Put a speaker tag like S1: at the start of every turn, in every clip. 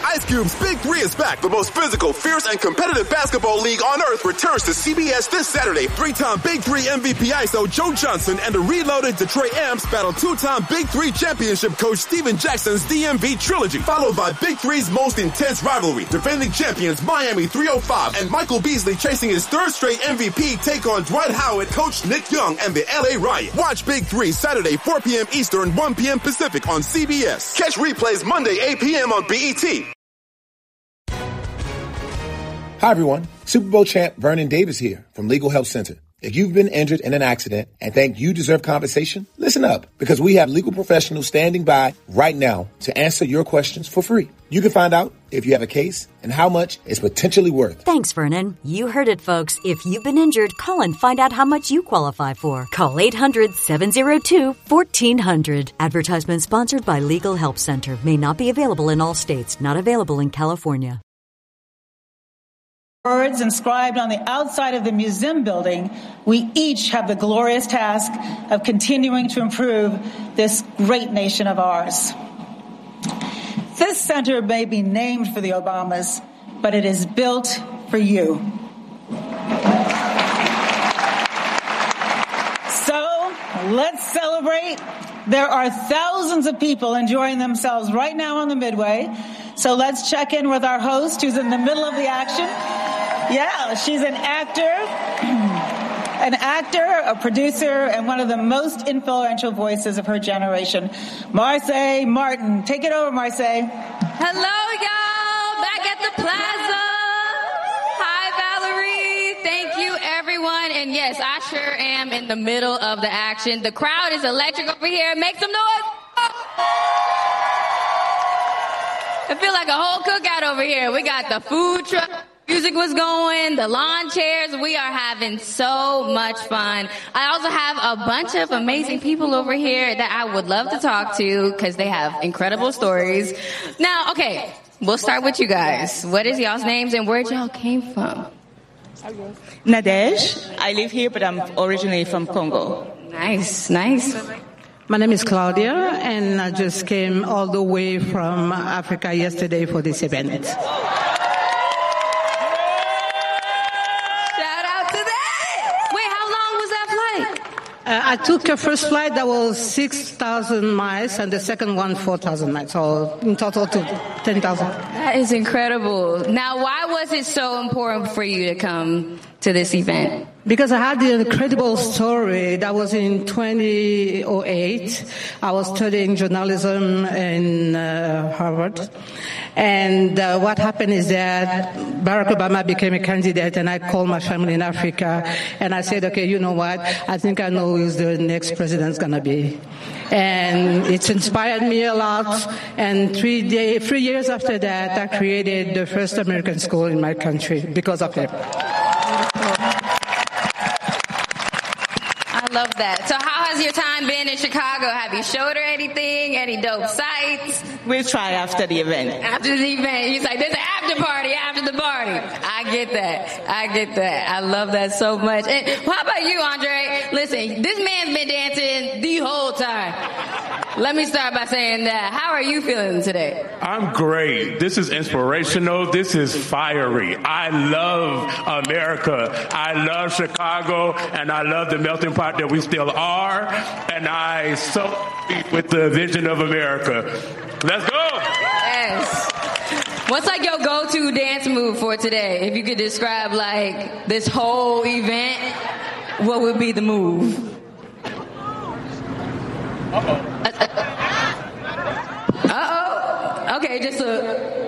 S1: Ice Cube's Big 3 is back. The most physical, fierce, and competitive basketball league on earth returns to CBS this Saturday. 3-time Big 3 MVP ISO Joe Johnson and the reloaded Detroit Amps battle 2-time Big 3 championship coach Steven Jackson's DMV trilogy, followed by Big 3's most intense rivalry. Defending champions Miami 305 and Michael Beasley chasing his third straight MVP take on Dwight Howard, coach Nick Young, and the LA Riot. Watch Big 3 Saturday 4 p.m. Eastern, 1 p.m. Pacific on CBS. Catch replays Monday 8 p.m. on BET.
S2: Hi, everyone. Super Bowl champ Vernon Davis here from Legal Help Center. If you've been injured in an accident and think you deserve compensation, listen up, because we have legal professionals standing by right now to answer your questions for free. You can find out if you have a case and how much it's potentially worth.
S3: Thanks, Vernon. You heard it, folks. If you've been injured, call and find out how much you qualify for. Call 800-702-1400. Advertisement sponsored by Legal Help Center. May not be available in all states. Not available in California.
S4: Words inscribed on the outside of the museum building, we each have the glorious task of continuing to improve this great nation of ours. This center may be named for the Obamas, but it is built for you. So let's celebrate. There are thousands of people enjoying themselves right now on the Midway. So let's check in with our host, who's in the middle of the action. Yeah, she's an actor, a producer, and one of the most influential voices of her generation, Marsai Martin. Take it over, Marsai.
S5: Hello, y'all, back at the plaza. Hi, Valerie. Thank you, everyone. And yes, I sure am in the middle of the action. The crowd is electric over here. Make some noise. I feel like a whole cookout over here. We got the food truck. Music was going, the lawn chairs. We are having so much fun. I also have a bunch of amazing people over here that I would love to talk to because they have incredible stories. Now, okay, we'll start with you guys. What is y'all's names and where y'all came from?
S6: Nadej. I live here, but I'm originally from Congo.
S5: Nice, nice.
S7: My name is Claudia, and I just came all the way from Africa yesterday for this event. I took a first flight that was 6,000 miles and the second one 4,000 miles. So in total to 10,000.
S5: That is incredible. Now, why was it so important for you to come to this event?
S7: Because I had the incredible story. That was in 2008. I was studying journalism in Harvard. And what happened is that Barack Obama became a candidate, and I called my family in Africa, and I said, okay, you know what? I think I know who the next president's going to be. And it's inspired me a lot. And 3 years after that, I created the first American school in my country because of it.
S5: I love that. So how has your time been in Chicago? Have you showed her anything? Any dope sights?
S6: We'll try after the event.
S5: After the event. He's like, there's an after party after the party. I get that. I love that so much. And how about you, Andre? Listen, this man's been dancing the whole time. Let me start by saying that. How are you feeling today?
S8: I'm great. This is inspirational. This is fiery. I love America. I love Chicago, and I love the melting pot that we still are. And I so with the vision of America. Let's go.
S5: Yes. What's like your go-to dance move for today? If you could describe like this whole event, what would be the move? Uh-oh. Okay, just a...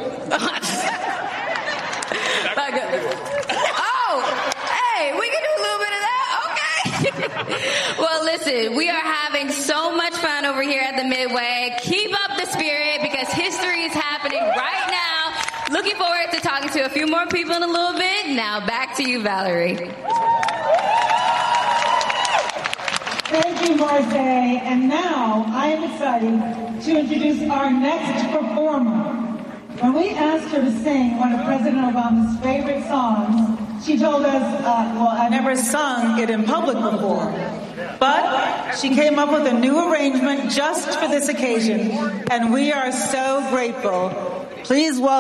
S5: Hey, we can do a little bit of that. Okay. Well, listen, we are having so much fun over here at the Midway. Keep up the spirit because history is happening right now. Looking forward to talking to a few more people in a little bit. Now back to you, Valerie.
S4: Thank you, Marsai. And now I am excited to introduce our next performer. When we asked her to sing one of President Obama's favorite songs, she told us, I never sung it in public before. But she came up with a new arrangement just for this occasion, and we are so grateful. Please welcome